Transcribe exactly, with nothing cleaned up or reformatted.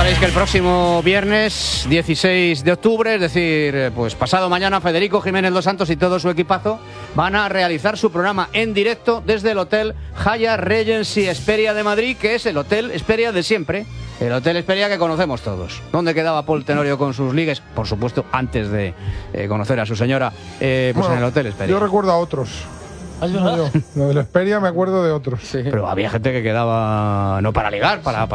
sabéis que el próximo viernes dieciséis de octubre, es decir, pues pasado mañana, Federico Jiménez Dos Santos y todo su equipazo van a realizar su programa en directo desde el Hotel Hyatt Regency Hesperia de Madrid, que es el Hotel Hesperia de siempre, el Hotel Hesperia que conocemos todos. ¿Dónde quedaba Paul Tenorio con sus ligues? Por supuesto, antes de eh, conocer a su señora, eh, pues bueno, en el Hotel Hesperia. Yo recuerdo a otros. ¿Hay una? Lo de la Hesperia me acuerdo de otros. Sí. Pero había gente que quedaba no para ligar, para,